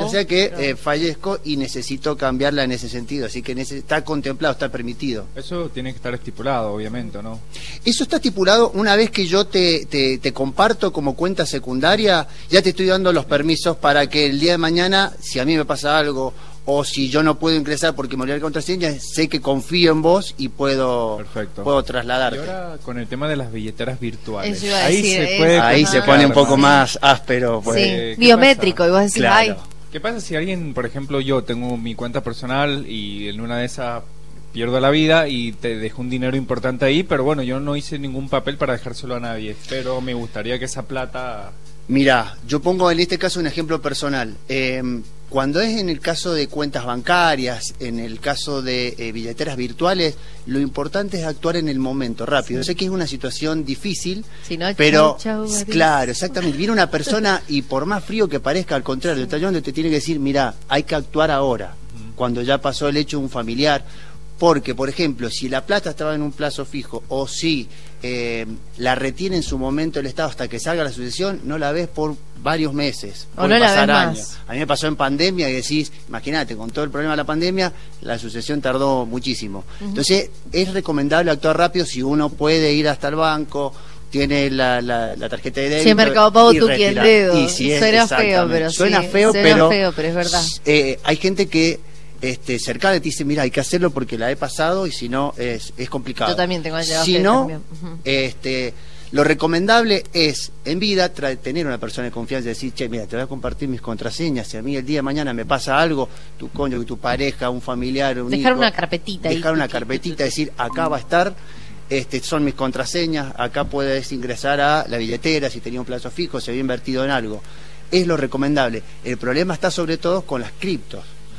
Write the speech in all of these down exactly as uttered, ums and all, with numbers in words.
ya sea que eh, fallezco y necesito cambiarla en ese sentido, así que en ese, está contemplado, está permitido. Eso tiene que estar estipulado, obviamente, ¿no? Eso está estipulado una vez que yo te, te, te comparto como cuenta secundaria, ya te estoy dando los permisos para que el día de mañana, si a mí me pasa algo, o si yo no puedo ingresar porque me olvidé la contraseña, sé que confío en vos y puedo, puedo trasladarte. Y ahora con el tema de las billeteras virtuales, Eso iba a ahí decir, se puede ahí se pone un poco más áspero. Pues. Sí, Eh, biométrico, y vos decís, claro. ay. ¿Qué pasa si alguien, por ejemplo, yo tengo mi cuenta personal y en una de esas pierdo la vida y te dejo un dinero importante ahí, pero bueno, yo no hice ningún papel para dejárselo a nadie, pero me gustaría que esa plata... Mirá, yo pongo en este caso un ejemplo personal. Eh, cuando es en el caso de cuentas bancarias, en el caso de eh, billeteras virtuales, lo importante es actuar en el momento, rápido. Sí. Yo sé que es una situación difícil, si no, pero chau, chau, claro, exactamente. Viene una persona y por más frío que parezca, al contrario, el tallón te tiene que decir, mirá, hay que actuar ahora, uh-huh. cuando ya pasó el hecho de un familiar. Porque, por ejemplo, si la plata estaba en un plazo fijo o si eh, la retiene en su momento el Estado hasta que salga la sucesión, no la ves por varios meses. O no la ves años. Más. A mí me pasó en pandemia y decís, imagínate, con todo el problema de la pandemia, la sucesión tardó muchísimo. Uh-huh. Entonces, es recomendable actuar rápido si uno puede ir hasta el banco, tiene la, la, la tarjeta de débito. Si en Mercado Pago y tú y el dedo. Y si es, suena feo, pero Suena sí, feo, suena pero, feo, pero es verdad. Eh, hay gente que... Este, cercana te dice, mira, hay que hacerlo porque la he pasado y si no es, es complicado. Yo también tengo que Si no, uh-huh. este, lo recomendable es en vida tra- tener una persona de confianza y decir, che, mira, te voy a compartir mis contraseñas, si a mí el día de mañana me pasa algo, tu cónyuge, tu pareja, un familiar, un dejar hijo, una carpetita dejar ahí. una carpetita, decir, acá va a estar, este, son mis contraseñas, acá puedes ingresar a la billetera si tenía un plazo fijo, se había invertido en algo. Es lo recomendable. El problema está sobre todo con las criptos,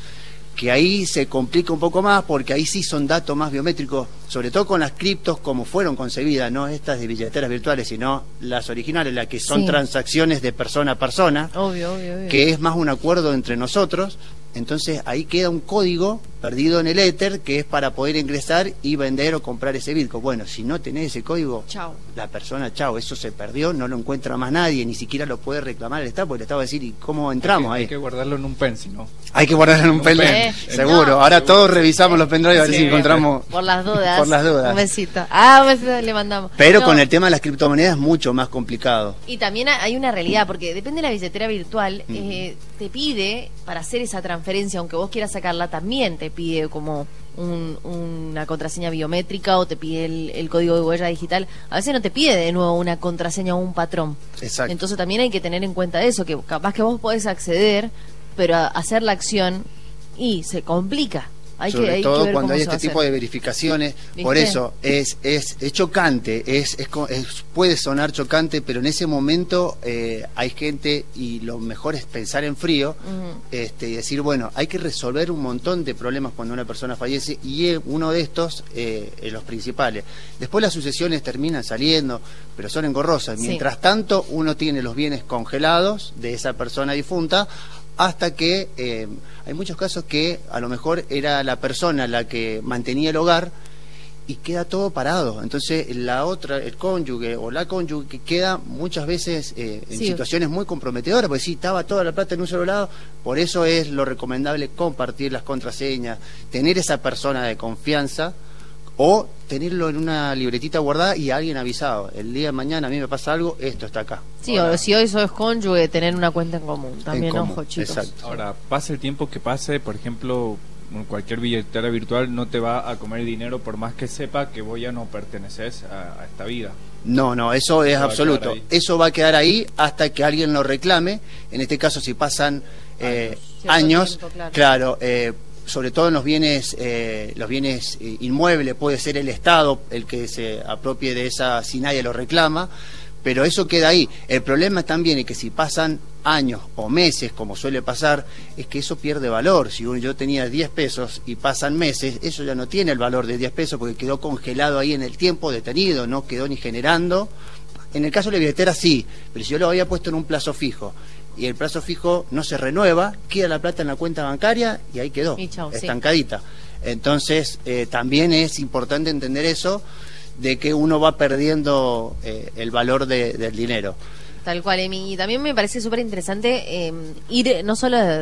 que ahí se complica un poco más porque ahí sí son datos más biométricos, sobre todo con las criptos como fueron concebidas, no estas de billeteras virtuales, sino las originales, las que son sí. transacciones de persona a persona, obvio, obvio, obvio. que es más un acuerdo entre nosotros. Entonces ahí queda un código perdido en el éter que es para poder ingresar y vender o comprar ese Bitcoin. Bueno, si no tenés ese código, chau. la persona, chao, eso se perdió, no lo encuentra más nadie, ni siquiera lo puede reclamar el Estado, porque el Estado va a decir, ¿y cómo entramos hay que, ahí? Hay que guardarlo en un pen, si no. Hay que guardarlo en un pen, eh, seguro. No, Ahora seguro. Todos revisamos los pendrives a ver sí, si encontramos... Por las dudas. Por las dudas. Un besito. Ah, un besito le mandamos. Pero no. con el tema de las criptomonedas es mucho más complicado. Y también hay una realidad, porque depende de la billetera virtual, mm. eh, te pide, para hacer esa transferencia, aunque vos quieras sacarla, también te pide como un, una contraseña biométrica o te pide el, el código de huella digital. A veces no te pide de nuevo una contraseña o un patrón. Exacto. Entonces también hay que tener en cuenta eso, que capaz que vos podés acceder, pero a hacer la acción y se complica. Hay Sobre que, hay todo que ver cuando hay este tipo hacer. de verificaciones. ¿Viste? Por eso es, es, es chocante, es, es, es puede sonar chocante, pero en ese momento eh, hay gente y lo mejor es pensar en frío, uh-huh. este, y decir, bueno, hay que resolver un montón de problemas cuando una persona fallece y uno de estos eh, es los principales. Después las sucesiones terminan saliendo, pero son engorrosas. Sí. Mientras tanto, uno tiene los bienes congelados de esa persona difunta, hasta que eh, hay muchos casos que a lo mejor era la persona la que mantenía el hogar y queda todo parado. Entonces la otra, el cónyuge o la cónyuge, queda muchas veces eh, en sí. situaciones muy comprometedoras, porque sí, estaba toda la plata en un solo lado. Por eso es lo recomendable compartir las contraseñas, tener esa persona de confianza o tenerlo en una libretita guardada y a alguien avisado. El día de mañana a mí me pasa algo, esto está acá. Sí, Ahora, o si hoy sos cónyuge, tener una cuenta en común. También, en común, ojo, chicos. Exacto. Ahora, pase el tiempo que pase, por ejemplo, cualquier billetera virtual no te va a comer dinero por más que sepa que vos ya no perteneces a, a esta vida. No, no, eso es Eso absoluto. Eso va a quedar ahí hasta que alguien lo reclame. En este caso, si pasan eh, años, años tiempo, claro, claro eh, sobre todo en los bienes eh, los bienes eh, inmuebles, puede ser el Estado el que se apropie de esa si nadie lo reclama, pero eso queda ahí. El problema también es que si pasan años o meses, como suele pasar, es que eso pierde valor. Si yo tenía diez pesos y pasan meses, eso ya no tiene el valor de diez pesos porque quedó congelado ahí en el tiempo, detenido, no quedó ni generando. En el caso de la billetera sí, pero si yo lo había puesto en un plazo fijo y el plazo fijo no se renueva, queda la plata en la cuenta bancaria y ahí quedó, y chau, estancadita. Sí. Entonces eh, también es importante entender eso, de que uno va perdiendo eh, el valor de, del dinero. Tal cual, Emi. Y también me parece súper interesante eh, ir no solo desde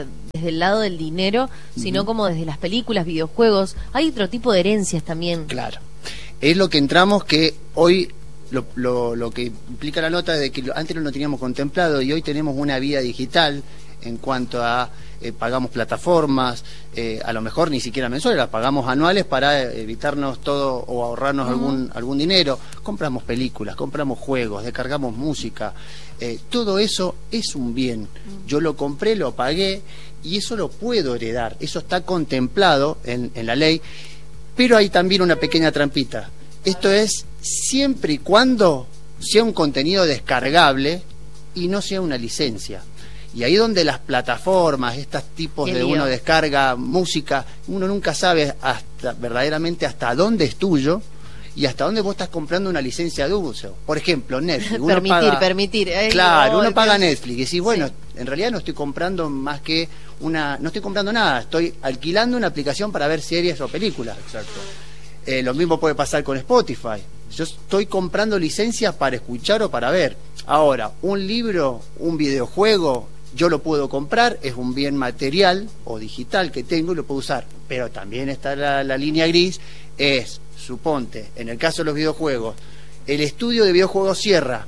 desde el lado del dinero, sino uh-huh. como desde las películas, videojuegos. Hay otro tipo de herencias también. Claro. Es lo que entramos que hoy, lo, lo, lo que implica la nota de que antes no lo teníamos contemplado y hoy tenemos una vida digital en cuanto a eh, pagamos plataformas, eh, a lo mejor ni siquiera mensuales, las pagamos anuales para evitarnos todo o ahorrarnos uh-huh. algún algún dinero. Compramos películas, compramos juegos, descargamos música, eh, todo eso es un bien. Uh-huh. Yo lo compré, lo pagué y eso lo puedo heredar, eso está contemplado en, en la ley, pero hay también una pequeña trampita. Esto es siempre y cuando sea un contenido descargable y no sea una licencia. Y ahí donde las plataformas, estos tipos Qué de lío. Uno descarga música, uno nunca sabe hasta verdaderamente hasta dónde es tuyo y hasta dónde vos estás comprando una licencia de uso. Por ejemplo, Netflix. Uno permitir, paga, permitir. Ay, claro, oh, uno paga Dios. Netflix y decís, bueno, sí. en realidad no estoy comprando más que una... No estoy comprando nada, estoy alquilando una aplicación para ver series o películas. Exacto. Eh, lo mismo puede pasar con Spotify. Yo estoy comprando licencias para escuchar o para ver. Ahora, un libro, un videojuego... Yo lo puedo comprar, es un bien material o digital que tengo y lo puedo usar. Pero también está la, la línea gris, es, suponte, en el caso de los videojuegos, el estudio de videojuegos cierra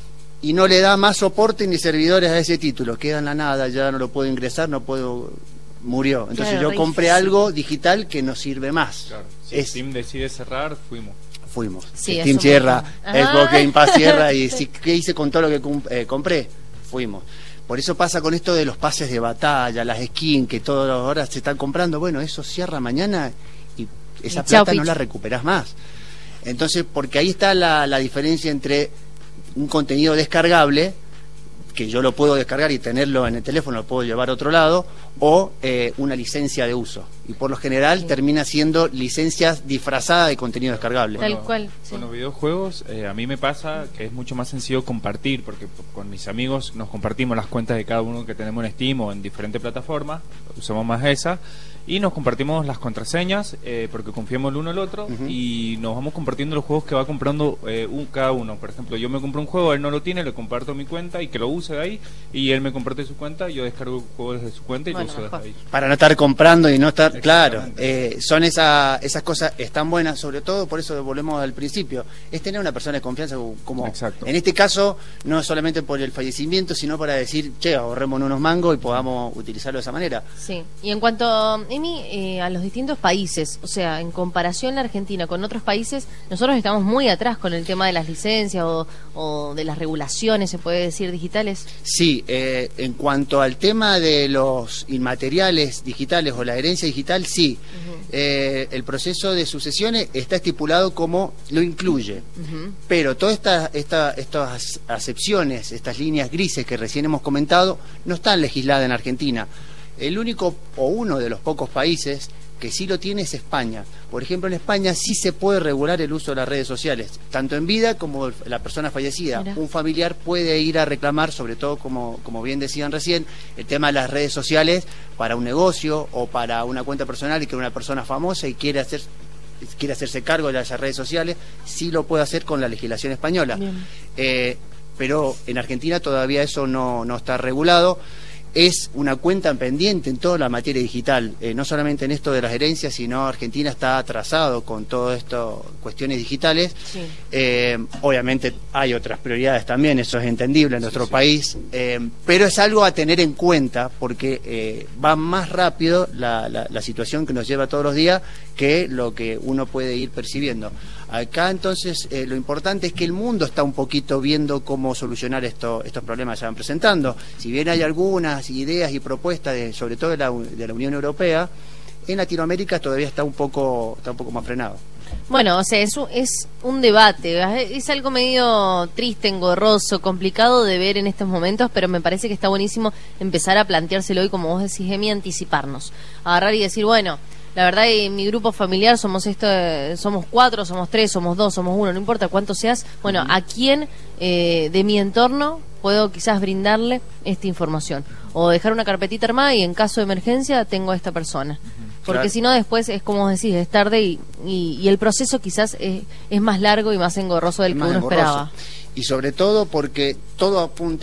y no le da más soporte ni servidores a ese título. Queda en la nada, ya no lo puedo ingresar, no puedo... Murió. Entonces claro, yo compré sí. algo digital que no sirve más. Claro. Si es... Steam decide cerrar, fuimos. Fuimos. Sí, Steam cierra, Xbox Game Pass cierra y sí, ¿qué hice con todo lo que eh, compré? Fuimos. Por eso pasa con esto de los pases de batalla, las skins que todas horas se están comprando. Bueno, eso cierra mañana y esa y plata chau, no la recuperás más. Entonces, porque ahí está la, la diferencia entre un contenido descargable, que yo lo puedo descargar y tenerlo en el teléfono, lo puedo llevar a otro lado, o eh, una licencia de uso. Y por lo general sí. termina siendo licencias disfrazadas de contenido descargable. Tal cual. Sí. Con los videojuegos, eh, a mí me pasa que es mucho más sencillo compartir, porque con mis amigos nos compartimos las cuentas de cada uno que tenemos en Steam o en diferentes plataformas, usamos más esa, y nos compartimos las contraseñas, eh, porque confiamos el uno al otro, uh-huh. y nos vamos compartiendo los juegos que va comprando eh, un, cada uno. Por ejemplo, yo me compro un juego, él no lo tiene, le comparto mi cuenta y que lo use de ahí, y él me comparte su cuenta, yo descargo juegos desde su cuenta y bueno, lo uso desde ahí. Para no estar comprando y no estar... Claro, eh, son esa, esas cosas, están buenas, sobre todo, por eso volvemos al principio, es tener una persona de confianza como... Exacto. En este caso, no solamente por el fallecimiento, sino para decir, che, ahorremos unos mangos y podamos utilizarlo de esa manera. Sí, y en cuanto... Emi, eh, a los distintos países, o sea, en comparación la Argentina con otros países, nosotros estamos muy atrás con el tema de las licencias o, o de las regulaciones, se puede decir, digitales. Sí, eh, en cuanto al tema de los inmateriales digitales o la herencia digital, sí. Uh-huh. eh, el proceso de sucesiones está estipulado como lo incluye, uh-huh. pero todas esta, esta, estas acepciones, estas líneas grises que recién hemos comentado, no están legisladas en Argentina. El único o uno de los pocos países que sí lo tiene es España. Por ejemplo, en España sí se puede regular el uso de las redes sociales, tanto en vida como la persona fallecida. Mira. Un familiar puede ir a reclamar, sobre todo, como, como bien decían recién, el tema de las redes sociales para un negocio o para una cuenta personal y que una persona famosa y quiere hacer quiere hacerse cargo de esas redes sociales, sí lo puede hacer con la legislación española. Eh, pero en Argentina todavía eso no, no está regulado. Es una cuenta pendiente en toda la materia digital, eh, no solamente en esto de las herencias, sino Argentina está atrasado con todo esto, cuestiones digitales. Sí. Eh, obviamente hay otras prioridades también, eso es entendible en nuestro sí, sí. país, eh, pero es algo a tener en cuenta porque eh, va más rápido la, la, la situación que nos lleva todos los días que lo que uno puede ir percibiendo. Acá entonces eh, lo importante es que el mundo está un poquito viendo cómo solucionar esto, estos problemas que se van presentando. Si bien hay algunas ideas y propuestas, de, sobre todo de la, de la Unión Europea, en Latinoamérica todavía está un poco, está un poco más frenado. Bueno, o sea, es un, es un debate, es algo medio triste, engorroso, complicado de ver en estos momentos, pero me parece que está buenísimo empezar a planteárselo hoy, como vos decís, Emi, anticiparnos. Agarrar y decir, bueno... La verdad, en mi grupo familiar somos esto, somos cuatro, somos tres, somos dos, somos uno, no importa cuánto seas. Bueno, ¿a quién eh, de mi entorno puedo quizás brindarle esta información? O dejar una carpetita armada y en caso de emergencia tengo a esta persona. Porque claro. si no después es como decís, es tarde y, y, y el proceso quizás es, es más largo y más engorroso del que uno esperaba. Y sobre todo porque todo apunta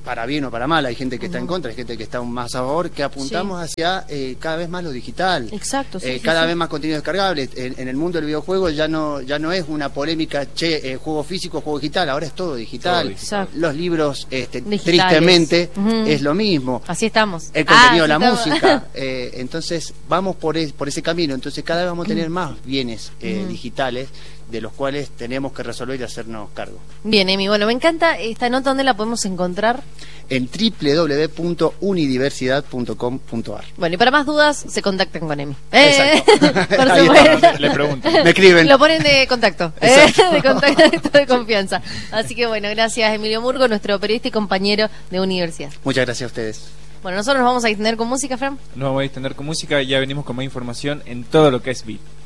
para bien o para mal, hay gente que uh-huh. está en contra, hay gente que está más a favor, que apuntamos sí. hacia eh, cada vez más lo digital. Exacto. Sí, eh, sí, cada sí. vez más contenido descargable. En, en el mundo del videojuego ya no ya no es una polémica, che, eh, juego físico, juego digital, ahora es todo digital. Todo digital. Los libros, este, tristemente, uh-huh. es lo mismo. Así estamos. El contenido, ah, la estamos. música. eh, entonces, vamos por, es, por ese camino. Entonces, cada vez vamos a tener más bienes eh, uh-huh. digitales, de los cuales tenemos que resolver y hacernos cargo. Bien, Emi, bueno, me encanta esta nota. ¿Dónde la podemos encontrar? En doble u doble u doble u punto unidiversidad punto com punto a r. Bueno, y para más dudas, se contactan con Emi. Exacto. Eh, por supuesto. Le pregunto. Me escriben. Lo ponen de contacto, eh, de contacto de confianza. Así que bueno, gracias Emilio Murgo, nuestro periodista y compañero de universidad. Muchas gracias a ustedes. Bueno, nosotros nos vamos a extender con música, Fran. Nos vamos a extender con música y ya venimos con más información en todo lo que es B I T.